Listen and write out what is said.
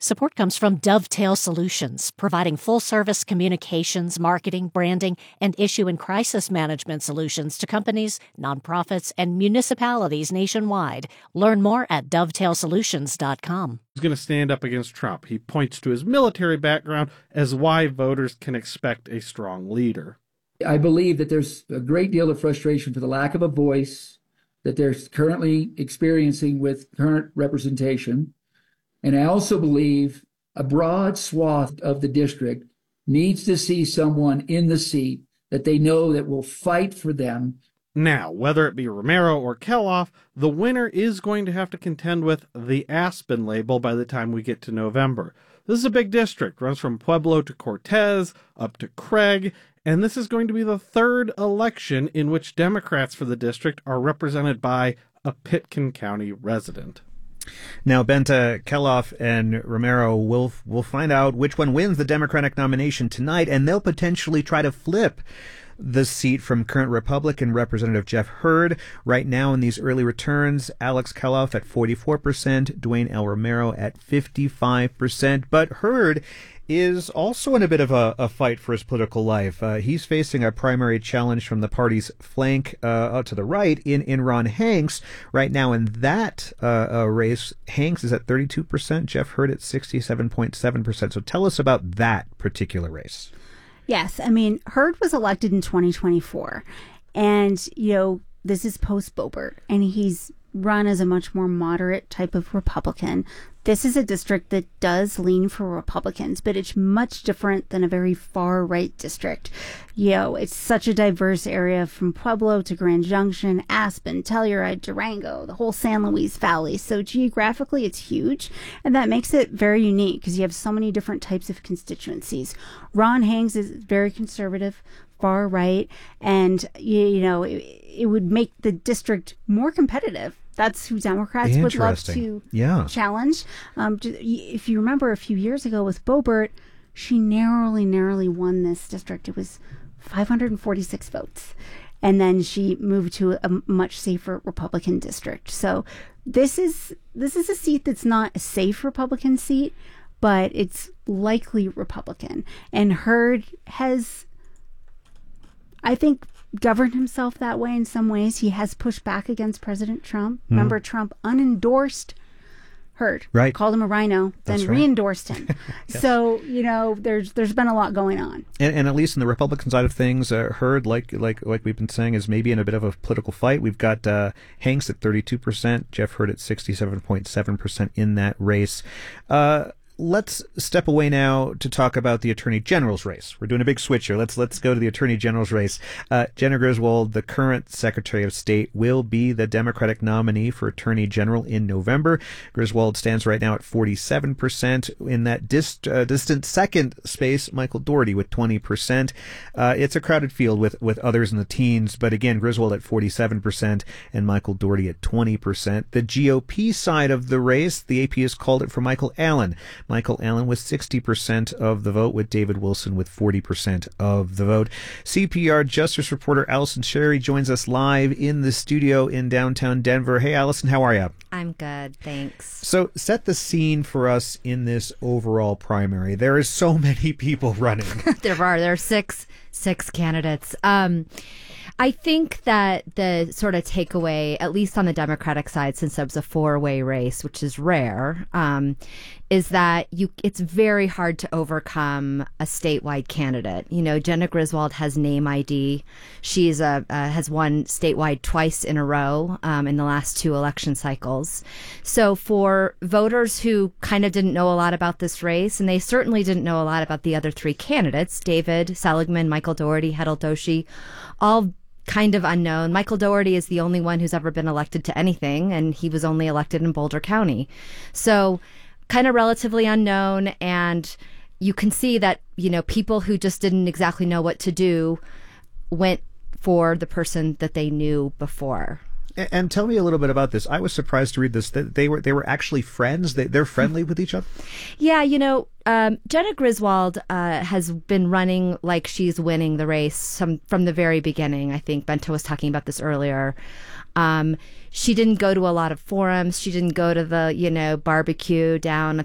Support comes from Dovetail Solutions, providing full-service communications, marketing, branding, and issue and crisis management solutions to companies, nonprofits, and municipalities nationwide. Learn more at dovetailsolutions.com. He's going to stand up against Trump. He points to his military background as why voters can expect a strong leader. I believe that there's a great deal of frustration for the lack of a voice that they're currently experiencing with current representation. And I also believe a broad swath of the district needs to see someone in the seat that they know that will fight for them. Now, whether it be Romero or Keloff, the winner is going to have to contend with the Aspen label by the time we get to November. This is a big district, runs from Pueblo to Cortez, up to Craig, and this is going to be the third election in which Democrats for the district are represented by a Pitkin County resident. Now, Benta, Keloff, and Romero will find out which one wins the Democratic nomination tonight, and they'll potentially try to flip the seat from current Republican Representative Jeff Hurd. Right now in these early returns, Alex Keloff at 44%, Dwayne L. Romero at 55%. But Hurd is also in a bit of a fight for his political life. He's facing a primary challenge from the party's flank to the right in Ron Hanks. Right now in that race, Hanks is at 32%, Jeff Hurd at 67.7%. So tell us about that particular race. Yes, I mean, Hurd was elected in 2024, and, this is post-Boebert, and he's run as a much more moderate type of Republican. This is a district that does lean for Republicans, but it's much different than a very far-right district. It's such a diverse area from Pueblo to Grand Junction, Aspen, Telluride, Durango, the whole San Luis Valley. So geographically, it's huge, and that makes it very unique because you have so many different types of constituencies. Ron Hanks is very conservative, far right, and, it would make the district more competitive. That's who Democrats would love to challenge. If you remember a few years ago with Boebert, she narrowly won this district. It was 546 votes. And then she moved to a much safer Republican district. So this is a seat that's not a safe Republican seat, but it's likely Republican. And Hurd has, I think, governed himself that way in some ways. He has pushed back against President Trump. Remember, Trump unendorsed Hurd, right? Called him a rhino, then re-endorsed him. Yes. So, there's been a lot going on. And at least in the Republican side of things, Hurd, like we've been saying, is maybe in a bit of a political fight. We've got Hanks at 32%, Jeff Hurd at 67.7% in that race. Let's step away now to talk about the Attorney General's race. We're doing a big switch here. Let's go to the Attorney General's race. Jena Griswold, the current Secretary of State, will be the Democratic nominee for Attorney General in November. Griswold stands right now at 47%. In that distant second space, Michael Dougherty with 20%. It's a crowded field with others in the teens, but again, Griswold at 47% and Michael Dougherty at 20%. The GOP side of the race, the AP has called it for Michael Allen. Michael Allen with 60% of the vote, with David Wilson with 40% of the vote. CPR Justice reporter Allison Sherry joins us live in the studio in downtown Denver. Hey, Allison, how are you? I'm good, thanks. So set the scene for us in this overall primary. There is so many people running. There are six candidates. I think that the sort of takeaway, at least on the Democratic side, since it was a four-way race, which is rare, is that it's very hard to overcome a statewide candidate. Jena Griswold has name ID. She's has won statewide twice in a row in the last two election cycles. So for voters who kind of didn't know a lot about this race, and they certainly didn't know a lot about the other three candidates, David Seligman, Michael Dougherty, Hetal Doshi, all kind of unknown. Michael Dougherty is the only one who's ever been elected to anything, and he was only elected in Boulder County. So kind of relatively unknown, and you can see that, people who just didn't exactly know what to do went for the person that they knew before. And tell me a little bit about this. I was surprised to read this, that they were actually friends. They're friendly with each other. Yeah, Jena Griswold has been running like she's winning the race from the very beginning. I think Benta was talking about this earlier. She didn't go to a lot of forums. She didn't go to the, barbecue down